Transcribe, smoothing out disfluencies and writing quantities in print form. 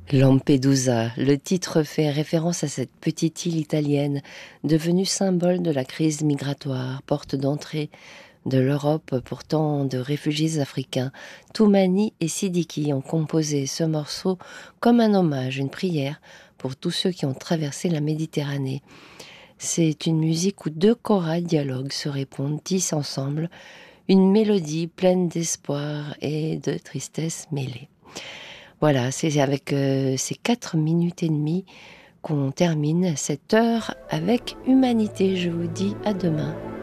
Lampedusa, le titre fait référence à cette petite île italienne devenue symbole de la crise migratoire, porte d'entrée de l'Europe pour tant de réfugiés africains. Toumani et Sidiki ont composé ce morceau comme un hommage, une prière pour tous ceux qui ont traversé la Méditerranée. C'est une musique où deux chorales dialoguent, se répondent, tissent ensemble, une mélodie pleine d'espoir et de tristesse mêlée. Voilà, c'est avec ces 4 minutes et demie qu'on termine cette heure avec humanité. Je vous dis à demain.